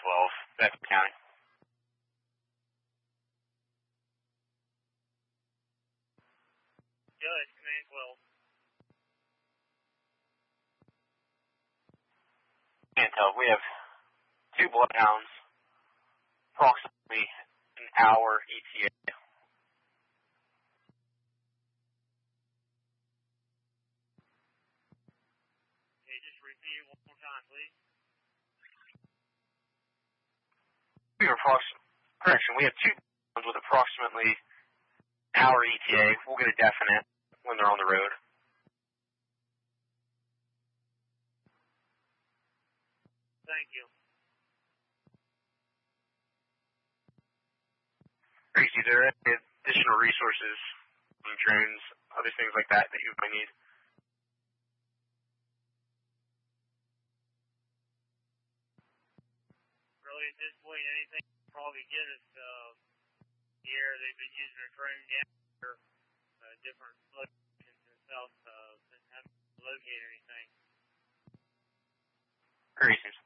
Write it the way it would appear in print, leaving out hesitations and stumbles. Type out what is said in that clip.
Bedford County. Good, Command 12. Can't tell. We have 2 bloodhounds, approximately an hour ETA. Okay, just repeat it one more time, please. We have 2 bloodhounds with approximately an hour ETA. We'll get a definite when they're on the road. Thank you. Gracie, are there any additional resources, drones, other things like that you might need? Really, at this point, anything will probably get us here. They've been using a drone down here, different locations and stuff, and haven't located anything. Gracie.